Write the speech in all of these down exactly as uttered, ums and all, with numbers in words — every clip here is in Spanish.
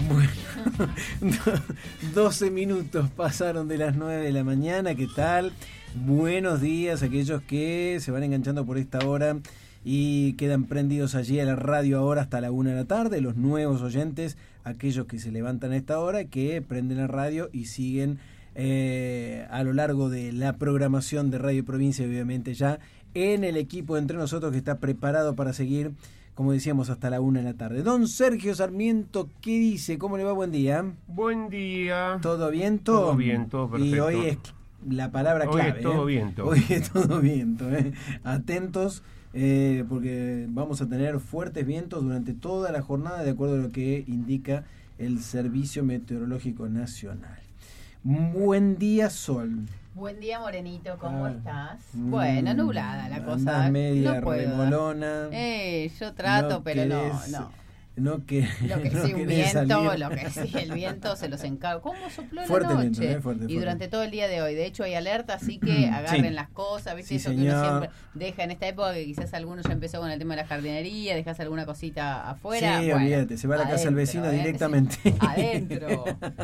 Bueno, doce minutos pasaron de las nueve de la mañana. ¿Qué tal? Buenos días a aquellos que se van enganchando por esta hora y quedan prendidos allí a la radio ahora hasta la una de la tarde. Los nuevos oyentes, aquellos que se levantan a esta hora, que prenden la radio y siguen eh, a lo largo de la programación de Radio Provincia, obviamente ya en el equipo Entre Nosotros, que está preparado para seguir, como decíamos, hasta la una de la tarde. Don Sergio Sarmiento, ¿qué dice? ¿Cómo le va? Buen día. Buen día. ¿Todo viento? Todo bien, todo perfecto. Y hoy es la palabra clave. Hoy es todo ¿eh? viento. Hoy es todo viento. ¿eh? Atentos, eh, porque vamos a tener fuertes vientos durante toda la jornada, de acuerdo a lo que indica el Servicio Meteorológico Nacional. Buen día, Sol. Buen día, Morenito, ¿cómo ah, estás? Mm, bueno, nublada la cosa. Media no puedo. remolona. Eh, yo trato, no pero querés, no, no. No que, Lo que no sí, un querés viento, salir. lo que sí, el viento se los encarga. ¿Cómo sopló la Fuerte noche? viento, ¿eh? Fuerte, y fuerte. durante todo el día de hoy. De hecho, hay alerta, así que agarren Sí. las cosas. ¿Viste? Sí, Eso que señor. uno siempre deja en esta época, que quizás alguno ya empezó con el tema de la jardinería, dejas alguna cosita afuera. Sí, bueno, olvídate, se va a la casa del adentro, vecino ¿eh? directamente. Sí, adentro.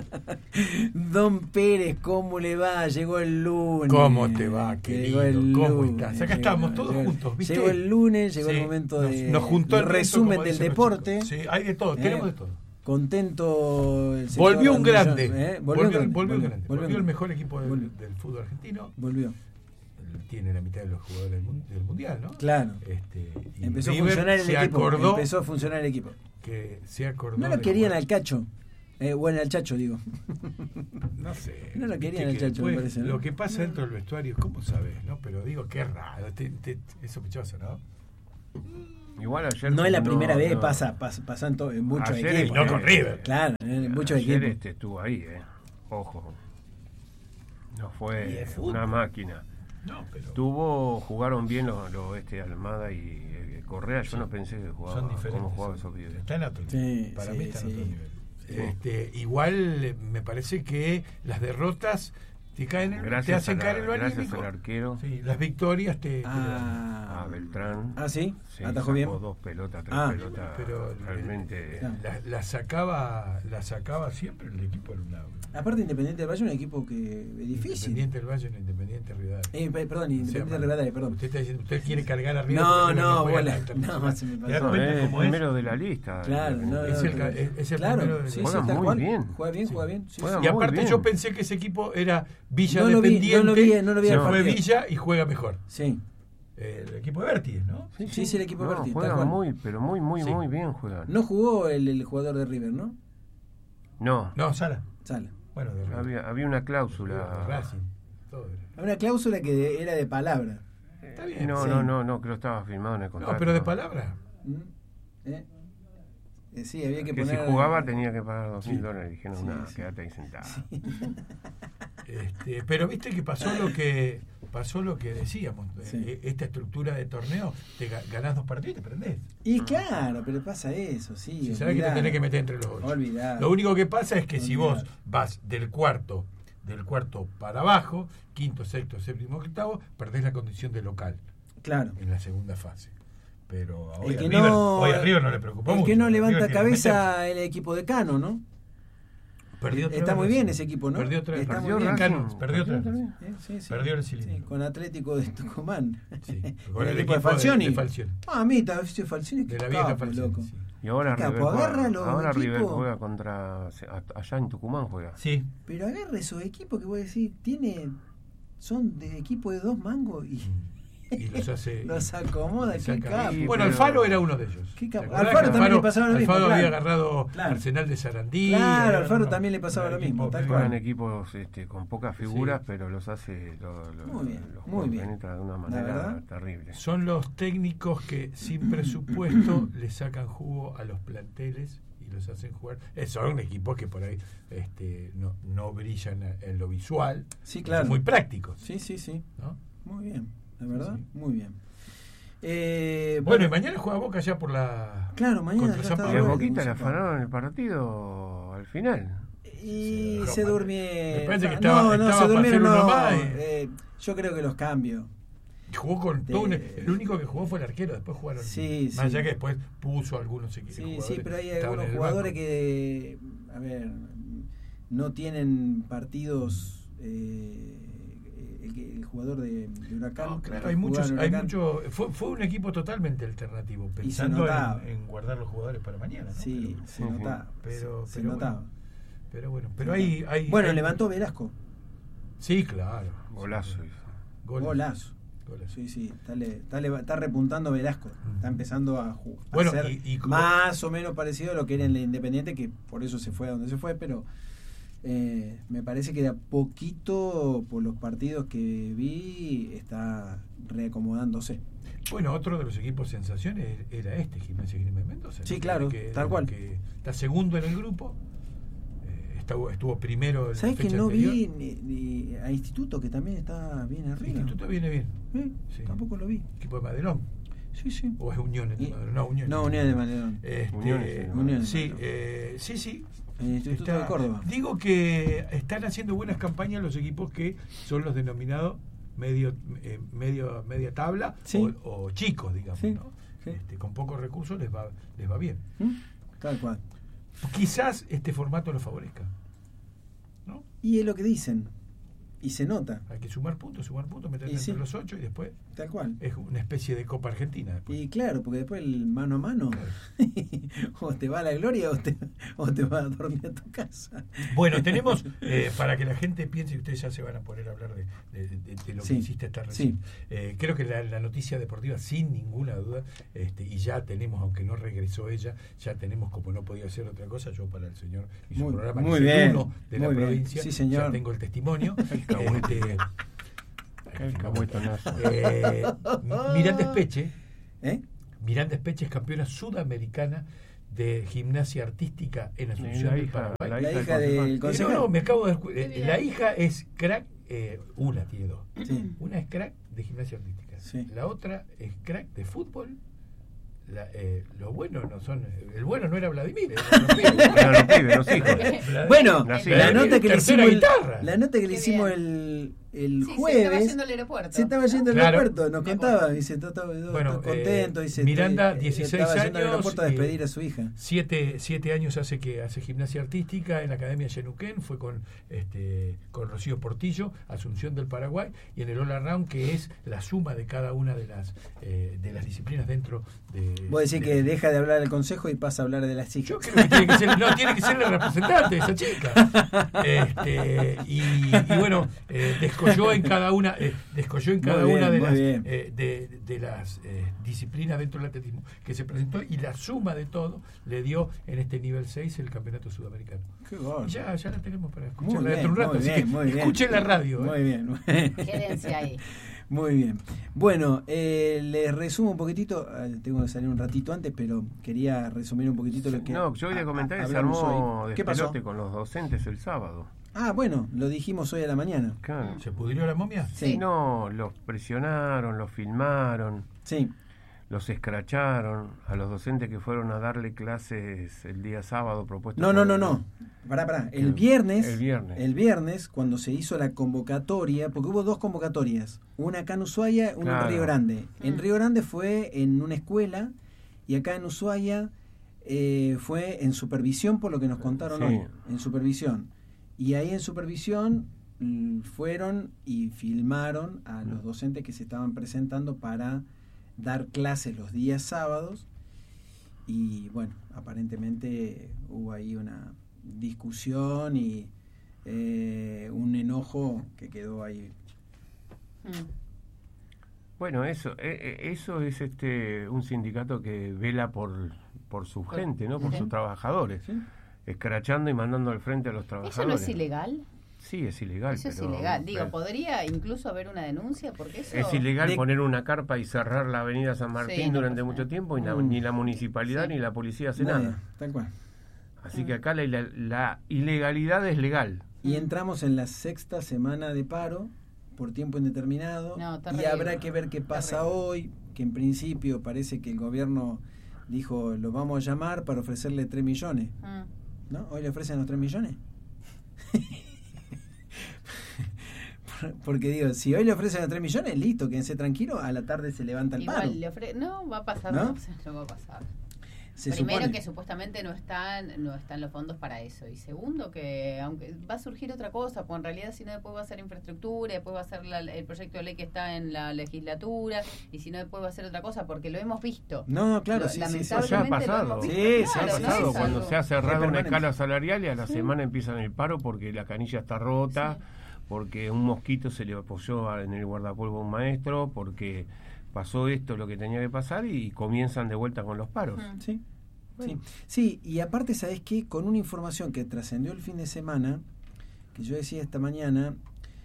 Don Pérez, ¿cómo le va? Llegó el lunes. ¿Cómo te va, Llegó querido? el ¿Cómo lunes. estás? Acá estamos todos Llegó- juntos, ¿viste? Llegó el lunes, llegó Sí, el momento nos- de nos juntó el viento, resumen como del dicen los deporte. chicos. Sí, hay de todo, ¿Eh? tenemos de todo. Contento el señor Volvió un Andrés, grande. ¿eh? Volvió, Volvió, un grande. volvió un grande. Volvió, Volvió el mejor equipo del, Volvió. del fútbol argentino. Volvió. Tiene la mitad de los jugadores del, mun- del mundial, ¿no? Claro. Este, y Empezó a River funcionar el se equipo. acordó Empezó a funcionar el equipo. que se acordó. No lo de querían jugar. al Cacho. Eh, bueno, al Chacho, digo. No sé. No lo querían Viste al que Chacho, me después parece, ¿no? Lo que pasa dentro del vestuario, ¿cómo sabes? ¿No? Pero digo, qué raro. Te, te, es sospechoso, ¿no? Igual ayer. No es la primera vez, no. pasa, pasa, pasa en, to- en muchos Ayer equipos. no ¿eh? con River. Claro, en muchos Ayer equipos. este estuvo ahí, eh. Ojo. No Y fue es fútbol. una máquina. No, pero. Tuvo, jugaron bien los, los este Almada y eh, Correa. Yo Sí. no pensé que jugaba Son diferentes. cómo jugaban esos pibes. Está en otro Sí, nivel. Para sí, mí está en sí. otro nivel. Sí. Este, igual eh, me parece que las derrotas te caen en, te Gracias, hacen a caer la- en lo gracias anímico. al arquero, Sí, las victorias te, te dan. Ah, a Beltrán. ah, sí, Sí, atajó sacó bien. dos pelotas, tres Ah. pelotas. Pero realmente. Claro. la, la sacaba la sacaba siempre el equipo era una, Aparte, Independiente del Valle es un equipo que es difícil. Independiente del Valle, no Independiente Rivadavia. Eh, pe- perdón, O sea, Independiente man, Rivadavia, perdón. Usted está diciendo, usted quiere cargar arriba. No, porque no, juega bola. la internacional. No, se me pasó. ¿Te das No, cuenta es el cómo es? primero de la lista. Claro, no, Es no, el, es, es el claro, primero de sí, la- sí, Juega tal muy cual. bien. Juega bien, Sí. juega bien. sí, Juega sí. Y muy aparte bien. yo pensé que ese equipo era Villa No lo vi, Dependiente. no lo vi, no lo vi se al fue partido. Villa y juega mejor. Sí, El equipo de Berti, ¿no? sí, sí, sí, el equipo No, Berti, tal juegan cual. muy, pero muy, muy, Sí. muy bien juegan. No jugó el, el jugador de River, ¿no? No, No, Sala. Sala. Bueno, de River. había, había una de cláusula. Racing. Todo era. Hay una cláusula que de- era de palabra. Está bien. No, Sí. no, no, no, creo que estaba firmado en el contrato. No, pero de palabra. ¿Mm? ¿Eh? Eh, sí, había que Que poner. si jugaba tenía que pagar dos mil Sí. dólares. Dijeron, Sí, nada, sí. quédate ahí sentado. Este, pero viste que pasó lo que pasó lo que decíamos. Sí. Eh, Esta estructura de torneo, te ga- ganás dos partidos y te prendés. Y claro, pero pasa eso, sí. Si sabés que te olvidá. tenés que meter entre los ocho. Olvidá. Lo único que pasa es que si vos Olvidá. vas del cuarto, del cuarto para abajo, quinto, sexto, séptimo, octavo, perdés la condición de local Claro. en la segunda fase. Pero hoy, El a que River, no, hoy a River no le preocupó el mucho. que no A River levanta quiere cabeza el equipo de Cano, ¿no? meter. Perdió otra Está vez muy bien Racing. ese equipo, ¿no? Perdió otra vez. Está Perdió muy bien. Cano, perdió otra vez. también. Eh, sí, sí. Perdió el cilindro. Sí, con Atlético de Tucumán. Sí, el, equipo de Falcioni. de Falcioni. Ah, mira, ese Falcioni De que la vieja capo, Falcioni. loco. Sí. Y ahora Capo, River, juega, agarra los ahora River equipos. juega contra. Allá en Tucumán juega. Sí. Pero agarra esos equipos que voy a decir, tiene, son de equipo de dos mangos y Y los hace. los acomoda. y Qué saca- capo. Sí, Bueno, pero- Alfaro era uno de ellos. Qué capo. ¿Te acordás Alfaro que también le pasaba lo mismo, Alfaro había claro. agarrado Claro. Arsenal de Sarandí. Claro, era Alfaro uno- también le pasaba un lo mismo, equipo tal que- cual. Juegan equipos este, con pocas figuras, Sí. pero los hace. Lo, lo, Muy bien, los muy bien. penetra de una La manera verdad. terrible. Son los técnicos que sin presupuesto le sacan jugo a los planteles y los hacen jugar. Eh, son equipos que por ahí este, no, no brillan en lo visual. Sí, claro. Son muy prácticos. Sí, sí, sí. ¿no? Muy bien, la verdad, Sí. muy bien. Eh, Bueno, y mañana juega Boca ya por la. Claro, mañana contra ya San está Y de a Pablo. vuelta. Boquita le San Pablo. afanaron el partido al final. Y Se se roban. durmieron. Me parece que no, estaba- no, estaba se para durmieron. hacer No, uno más y- eh, yo creo que los cambio. Jugó con De- todo un- el único que jugó fue el arquero, después jugaron Sí, más sí. allá que después puso algunos equipos. Sí, sí, pero hay algunos en el jugadores banco. que a ver, no tienen partidos eh, el, el jugador de, de Huracán. No, claro, hay muchos, hay mucho, fue, fue un equipo totalmente alternativo, pensando en, en guardar los jugadores para mañana, ¿no? Sí, pero, se notaba. Pero, se, pero se notaba. Bueno, pero bueno, pero hay, hay bueno, hay, levantó Velasco. Sí, claro. Golazo. Golazo. Golazo. Golazo. Sí, sí, está, le, está, le, está repuntando Velasco. Está empezando a, ju- a bueno, ser y, y más o menos parecido a lo que era en la Independiente, que por eso se fue a donde se fue, pero eh, me parece que de a poquito, por los partidos que vi, está reacomodándose. Bueno, otro de los equipos sensaciones era este, Gimnasia Grima de Mendoza. Sí, ¿no? claro, que, tal cual. Que está segundo en el grupo. Estuvo, estuvo primero en ¿sabes la fecha que no anterior? vi ni, ni a Instituto, que también está bien El arriba? Instituto viene bien. ¿Eh? Sí. Tampoco lo vi. Equipo de Madelón. Sí, sí. ¿O es Uniones de Y- Madelón? No, Uniones. No, Unión de Maledón. Este, Uniones de Uniones de sí, Madelón. eh, sí, sí. El Instituto Está- de Córdoba. Digo que están haciendo buenas campañas los equipos que son los denominados medio, eh, medio media tabla Sí. o, o chicos, digamos. Sí, ¿no? sí. Este, con pocos recursos les va, les va bien. ¿Mm? Tal cual. Quizás este formato lo favorezca. ¿No? Y es lo que dicen. Y se nota. Hay que sumar puntos, sumar puntos, meterse Y entre sí. los ocho y después Tal cual. es una especie de Copa Argentina. Después. Y claro, porque después el mano a mano, o te va a la gloria o te, o te va a dormir a tu casa. Bueno, tenemos, eh, para que la gente piense, y ustedes ya se van a poner a hablar de, de, de, de lo Sí, que hiciste esta recién. sí. Eh, creo que la, la noticia deportiva, sin ninguna duda, este, y ya tenemos, aunque no regresó ella, ya tenemos, como no podía ser otra cosa, yo para el señor y su Muy- programa, muy que es el bien, uno de la muy bien. provincia, Sí, señor. ya tengo el testimonio. este, Qué alcahuetonazo. eh, Miranda Espeche, ¿Eh? Miranda Espeche es campeona sudamericana de gimnasia artística en Asunción La del hija, Paraguay. la La hija hija del del concejal. Eh, concejal. No, no, me acabo de descu- Qué eh, bien. La hija es crack, eh, una tiene dos. Sí. Una es crack de gimnasia artística. Sí. La otra es crack de fútbol. La, eh, los buenos no son. El bueno no era Vladimir, eran los pibes. Eran los pibes, los hijos. Vladimir- Bueno, Así la es. nota que le Tercera hicimos el, guitarra. la nota que le Qué hicimos bien. el, el Sí, se estaba jueves yendo al aeropuerto. se estaba yendo al Claro. aeropuerto, nos Me contaba, acuerdo. dice, todo, todo, todo Bueno, contento, eh, dice, Miranda, estoy- dieciséis estaba yendo al años, aeropuerto a y- despedir a su hija. Siete, siete años hace que hace gimnasia artística en la Academia Yenuquén, fue con este con Rocío Portillo, Asunción del Paraguay, y en el All Around, que es la suma de cada una de las eh, de las disciplinas dentro de. Vos decís de- que deja de hablar del consejo y pasa a hablar de las Yo hijas. creo que tiene que ser, no, tiene que ser el representante de esa chica. Este, y, y bueno, eh, descolló en cada una, eh, descolló en cada Muy bien, una de muy las, bien. eh, de, de las eh, disciplinas dentro del atletismo que se presentó, y la suma de todo le dio en este nivel seis el campeonato sudamericano. Qué bárbaro. Y ya, ya la tenemos para Muy escucharla bien, dentro de un rato, muy así bien, que muy bien. escuchen la radio. Muy ¿eh? bien. Quédense ahí. Muy bien. Bueno, eh, les resumo un poquitito. eh, Tengo que salir un ratito antes, pero quería resumir un poquitito lo que. No, yo quería a- comentar que se hablamos armó hoy. ¿Qué pasó? despelote con los docentes el sábado. Ah, bueno, lo dijimos hoy a la mañana. Claro. ¿Se pudrió la momia? Sí. No, los presionaron, los filmaron, Sí. los escracharon a los docentes que fueron a darle clases el día sábado propuesto. No, por no, no, el- no. Pará, pará. El El- viernes, el viernes. el viernes, cuando se hizo la convocatoria, porque hubo dos convocatorias, una acá en Ushuaia, una Claro. en Río Grande. En Mm. Río Grande fue en una escuela y acá en Ushuaia eh, fue en supervisión, por lo que nos contaron Sí. hoy, en supervisión. Y ahí en supervisión mm, fueron y filmaron a los docentes que se estaban presentando para dar clases los días sábados. Y bueno, aparentemente hubo ahí una discusión y eh, un enojo que quedó ahí. Mm. Bueno, eso eh, eh, eso es este un sindicato que vela por por su Por- gente, ¿no? Por sí. sus trabajadores, ¿Sí? escrachando y mandando al frente a los ¿Eso trabajadores. no es ilegal? Sí, es ilegal. Eso es pero- ilegal. Digo, pero- ¿podría incluso haber una denuncia? Porque eso... Es ilegal De- poner una carpa y cerrar la avenida San Martín Sí, no durante pasa mucho nada. tiempo y na- Mm. ni la municipalidad Sí. ni la policía hace Nadie, nada. tal cual. Así Mm. que acá la, la- la ilegalidad es legal. Y entramos en la sexta semana de paro por tiempo indeterminado No, y terrible. habrá que ver qué pasa Terrible. hoy, que en principio parece que el gobierno dijo, lo vamos a llamar para ofrecerle tres millones. Mm. ¿No? ¿Hoy le ofrecen los tres millones? Porque digo, si hoy le ofrecen los tres millones, listo, quédense tranquilo, a la tarde se levanta el paro. Igual le ofre... No, va a pasar. ¿No? No, no va a pasar. Se Primero supone. que supuestamente no están no están los fondos para eso, y segundo que aunque va a surgir otra cosa, pues en realidad si no después va a ser infraestructura, después va a ser la, el proyecto de ley que está en la legislatura, y si no después va a ser otra cosa, porque lo hemos visto. No, claro, Lo- sí, sí, sí. Eso ya ha pasado. lo hemos visto, Sí, sí, Ha claro, sí, no pasado es cuando algo- se ha cerrado una permanente. escala salarial y a la Sí. semana empiezan el paro porque la canilla está rota, Sí. porque un mosquito se le apoyó a- en el guardapolvo a un maestro, porque pasó esto, lo que tenía que pasar, y comienzan de vuelta con los paros. Ujú. Sí, Bueno. sí. Sí, y aparte, ¿sabés qué? Con una información que trascendió el fin de semana, que yo decía esta mañana,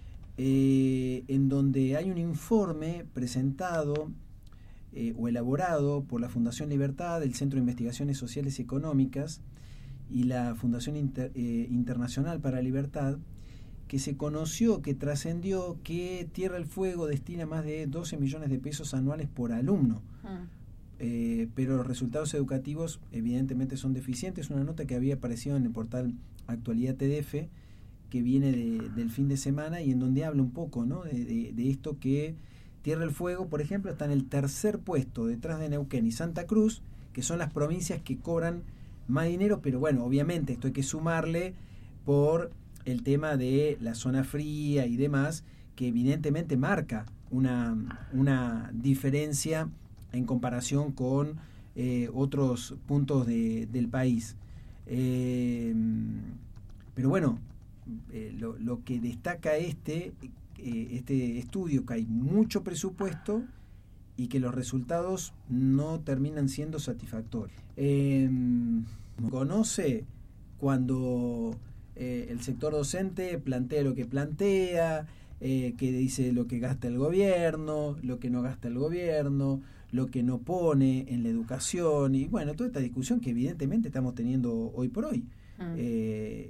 eh, en donde hay un informe presentado eh, o elaborado por la Fundación Libertad, el Centro de Investigaciones Sociales y Económicas y la Fundación Inter- eh, Internacional para la Libertad, que se conoció, que trascendió que Tierra del Fuego destina más de doce millones de pesos anuales por alumno. Ujú. Eh, pero los resultados educativos evidentemente son deficientes. Una nota que había aparecido en el portal Actualidad T D F, que viene de, del fin de semana, y en donde habla un poco, ¿no? de, de, de esto, que Tierra del Fuego, por ejemplo, está en el tercer puesto detrás de Neuquén y Santa Cruz, que son las provincias que cobran más dinero, pero bueno, obviamente esto hay que sumarle por el tema de la zona fría y demás, que evidentemente marca una, una diferencia en comparación con eh, otros puntos de, del país. Eh, pero bueno, eh, lo, lo que destaca este, eh, este estudio, que hay mucho presupuesto y que los resultados no terminan siendo satisfactorios. Eh, conoce cuando eh, el sector docente plantea lo que plantea, eh, que dice lo que gasta el gobierno, lo que no gasta el gobierno, lo que no pone en la educación, y bueno, toda esta discusión que evidentemente estamos teniendo hoy por hoy. Mm. Eh,